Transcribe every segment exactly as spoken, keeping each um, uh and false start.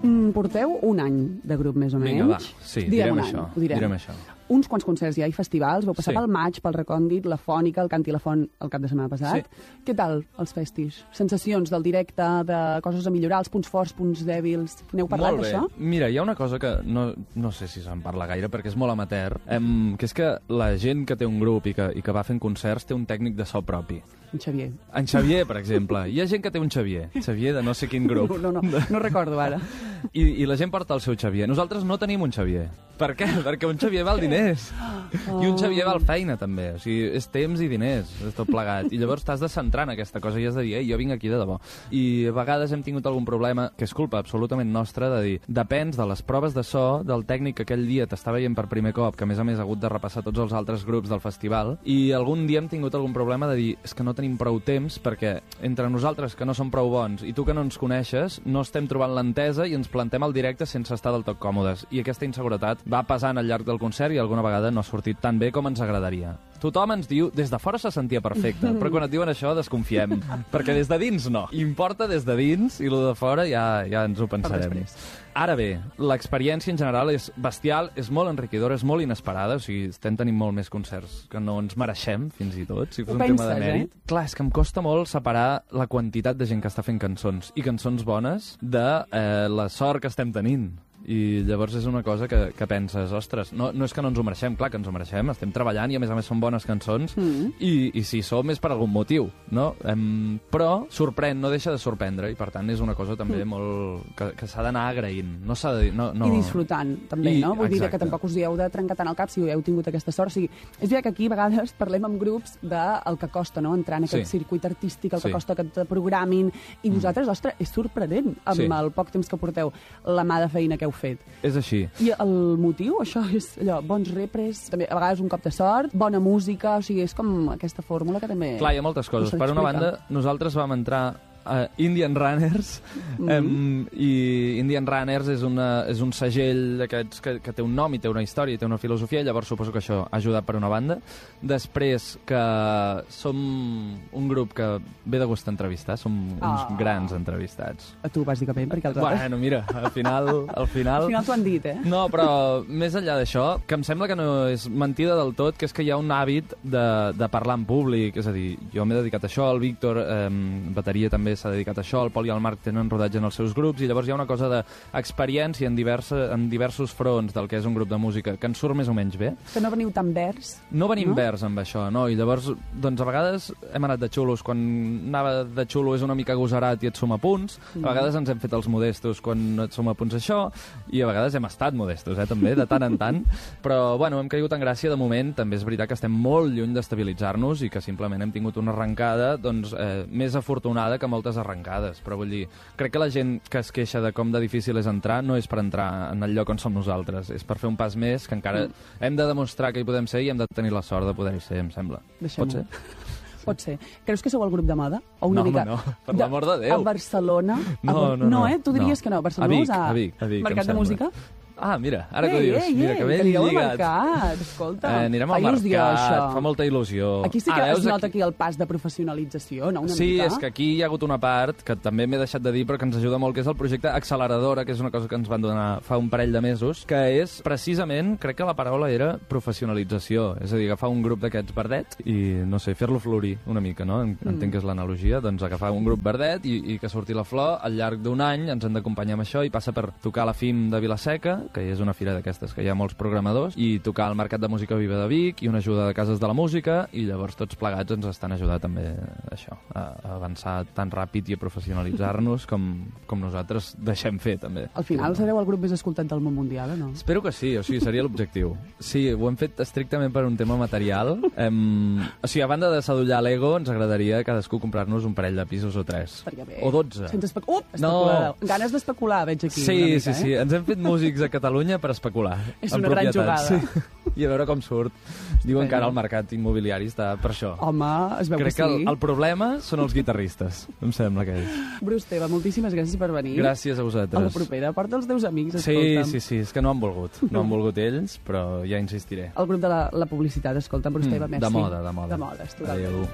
Mm, porteu un any de grup, més o menys. Vinga, va, sí, direm això, direm això. Uns quants concerts ja i festivals. Vau passar Sí. pel Maig, pel Recòndit, la Fònica, el Cant i la Font el cap de setmana passat. Sí. Què tal, els festis? Sensacions del directe, de coses a millorar, els punts forts, punts dèbils... N'heu parlat, Molt bé. d'això? Mira, hi ha una cosa que no, no sé si se'n parla gaire, perquè és molt amateur, em, que és que la gent que té un grup i que, i que va fent concerts té un tècnic de so propi. En Xavier. En Xavier, per exemple. Hi ha gent que té un Xavier. Xavier de no sé quin grup. No, no, no, no recordo ara. I, I la gent porta el seu Xavier. Nosaltres no tenim un Xavier. Per què? Perquè un Xavier val diners. Oh. I un Xavier val feina, també. O sigui, és temps i diners, és tot plegat. I llavors t'has de centrar en aquesta cosa i has de dir, ei, jo vinc aquí de debò. I a vegades hem tingut algun problema, que és culpa absolutament nostra, de dir, depens de les proves de so, del tècnic que aquell dia t'està veient per primer cop, que a més a més ha hagut de repassar tots els altres grups del festival, i algun dia hem tingut algun problema de dir, és que no tenim prou temps, perquè entre nosaltres, que no som prou bons, i tu que no ens coneixes, no estem trobant l'entesa i ens plantem al directe sense estar del tot còmodes. I aquesta inseguretat va pesant al llarg del concert i alguna vegada no ha sortit tan bé com ens agradaria. Tothom ens diu, des de fora se sentia perfecte, però quan et diuen això desconfiem, perquè des de dins no. Importa des de dins i lo de fora ja, ja ens ho pensarem. Ara bé, l'experiència en general és bestial, és molt enriquidora, és molt inesperada, o sigui, estem tenint molt més concerts que no ens mereixem, fins i tot, si fos un penses, tema de mèrit. Eh? Clar, és que em costa molt separar la quantitat de gent que està fent cançons, i cançons bones, de eh, la sort que estem tenint. I llavors és una cosa que, que penses, ostres, no, no és que no ens ho mereixem, clar que ens ho mereixem, estem treballant i a més a més són bones cançons, mm. i, i si som és per algun motiu, no? Em, però sorprèn, no deixa de sorprendre, i per tant és una cosa també mm. molt... que, que s'ha d'anar agraint. No s'ha de... No, no... I disfrutant, també, I, no? Vull exacte. dir que tampoc us hi heu de trencar tant el cap si heu tingut aquesta sort. O sigui, és veritat que aquí a vegades parlem amb grups del que costa, no?, entrar en aquest sí. circuit artístic, el que sí. costa que te programin, i vosaltres, mm. ostres, és sorprenent amb sí. el poc temps que porteu, la mà de feina que heu fet. És així. I el motiu, això és allò, bons repres, també a vegades un cop de sort, bona música, o sigui, és com aquesta fórmula que també... Clar, hi ha moltes coses. Per una banda, nosaltres vam entrar a Indian Runners, mm. um, i Indian Runners és, una, és un segell d'aquests que, que té un nom i té una història i té una filosofia, llavors suposo que això ha ajudat per una banda. Després que som un grup que ve de gust entrevistar, som uns oh. grans entrevistats. A tu, bàsicament, perquè els altres... Bueno, mira, al final... Al final, al final t'ho han dit, eh? No, però més enllà d'això, que em sembla que no és mentida del tot, que és que hi ha un hàbit de, de parlar en públic, és a dir, jo m'he dedicat a això, el Víctor, eh, bateria també s'ha dedicat a això, el Pol i el Marc tenen rodatge en els seus grups, i llavors hi ha una cosa d'experiència en, diversa, en diversos fronts del que és un grup de música, que ens surt més o menys bé. Que no veniu tan vers. No venim no? vers amb això, no? I llavors, doncs a vegades hem anat de xulos, quan anava de xulo és una mica agosarat i et suma punts, a vegades ens hem fet els modestos quan no et suma punts això, i a vegades hem estat modestos, eh, també, de tant en tant, però, bueno, hem caigut en gràcia de moment, també és veritat que estem molt lluny d'estabilitzar-nos i que simplement hem tingut una arrencada, doncs, eh, més afortunada que moltes arrencades, però vull dir, crec que la gent que es queixa de com de difícil és entrar no és per entrar en el lloc on som nosaltres, és per fer un pas més que encara mm. hem de demostrar que hi podem ser i hem de tenir la sort de poder-hi ser, em sembla. Pot ser? Pot ser. Creus que sou el grup de moda? O una no, mica... home, no, per l'amor de Déu. A Barcelona? No, a... no, no. No, eh? Tu diries no. que no. Barcelona a Vic, us ha... a Vic, a Vic, Mercat de música? Ah, mira, ara ei, que ho dius. Ei, mira, ei, que ben que anireu lligat. al mercat, escolta. Eh, anirem fa al mercat, això. fa molta il·lusió. Aquí sí que ah, es nota aquí... aquí el pas de professionalització, no? Una sí, mica. és que aquí hi ha hagut una part que també m'he deixat de dir però que ens ajuda molt, que és el projecte Acceleradora, que és una cosa que ens van donar fa un parell de mesos, que és precisament, crec que la paraula era professionalització, és a dir, agafar un grup d'aquests verdet i, no sé, fer-lo florir una mica, no? Mm. Entenc que és l'analogia, doncs agafar un grup verdet i, i que surti la flor, al llarg d'un any ens hem d'acompanyar amb això i passa per tocar a la F I M de Vila-seca, que és una fira d'aquestes que hi ha molts programadors, i tocar al Mercat de Música Viva de Vic i una ajuda de Cases de la Música, i llavors tots plegats ens estan ajudant també a això, a avançar tan ràpid i a professionalitzar-nos com, com nosaltres deixem fer també. Al final sereu el grup més escoltat del món mundial, o no? Espero que sí, o sigui, seria l'objectiu. Sí, ho hem fet estrictament per un tema material. Hem... O sigui, a banda de sadollar l'ego, ens agradaria cadascú comprar-nos un parell de pisos o tres. O dotze. Sense espe... uh, especular. No. Ganes d'especular, veig aquí. Sí, mica, sí, sí. Eh? Ens hem fet músics a Catalunya per especular. És una gran jugada. Sí. I a veure com surt. Diuen que ara el mercat immobiliari està per això. Home, es veu Crec que sí. que el, el problema són els guitarristes, em sembla que és. Bruce Teva, moltíssimes gràcies per venir. Gràcies a vosaltres. A la propera, porta els teus amics, sí, escolta'm. Sí, sí, és que no han volgut. No han volgut ells, però ja insistiré. El grup de la, la publicitat, escolta, Bruce Teva, mm, merci. De moda, de moda. De moda, totalment. Adéu.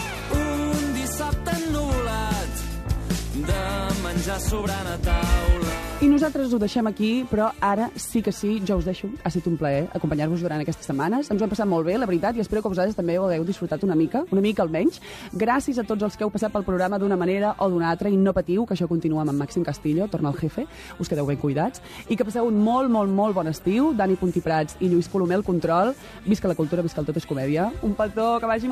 Un dissabte ennuvolat de menjar sobrant a taula. I nosaltres ho deixem aquí, però ara sí que sí, jo us deixo. Ha estat un plaer acompanyar-vos durant aquestes setmanes. Ens ho hem passat molt bé, la veritat, i espero que vosaltres també ho hagueu disfrutat una mica, una mica almenys. Gràcies a tots els que heu passat pel programa d'una manera o d'una altra, i no patiu, que això continua amb en Màxim Castillo, torna al jefe, us quedeu ben cuidats, i que passeu un molt, molt, molt bon estiu. Dani Puntí Prats i Lluís Colomer al control. Visca la cultura, visca el tot és comèdia. Un petó, que vagi